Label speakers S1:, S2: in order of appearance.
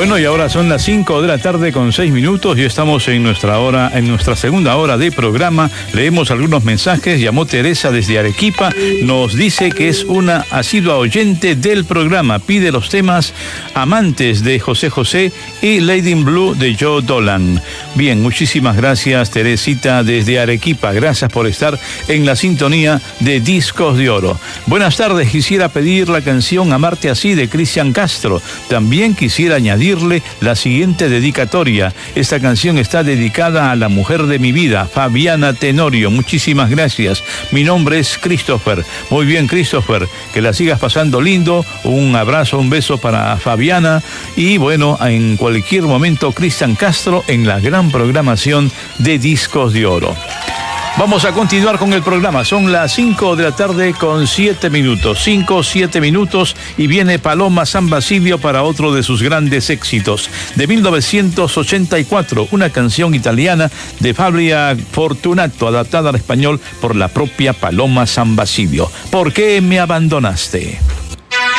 S1: Bueno, y ahora son las 5 de la tarde con 6 minutos y estamos en nuestra segunda hora de programa. Leemos algunos mensajes. Llamó Teresa desde Arequipa, nos dice que es una asidua oyente del programa. Pide los temas Amantes de José José y Lady in Blue de Joe Dolan. Bien, muchísimas gracias, Teresita desde Arequipa. Gracias por estar en la sintonía de Discos de Oro. Buenas tardes, quisiera pedir la canción Amarte Así de Cristian Castro. También quisiera añadirle la siguiente dedicatoria. Esta canción está dedicada a la mujer de mi vida, Fabiana Tenorio. Muchísimas gracias. Mi nombre es Christopher. Muy bien, Christopher, que la sigas pasando lindo. Un abrazo, un beso para Fabiana. Y bueno, en cualquier momento, Cristian Castro en la gran programación de Discos de Oro. Vamos a continuar con el programa. Son las 5 de la tarde con 7 minutos. 7 minutos y viene Paloma San Basilio para otro de sus grandes éxitos. De 1984, una canción italiana de Fabio Fortunato, adaptada al español por la propia Paloma San Basilio. ¿Por qué me abandonaste?